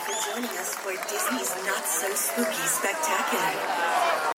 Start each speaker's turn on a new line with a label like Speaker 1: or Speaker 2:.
Speaker 1: for joining us for Disney's Not So Spooky Spectacular.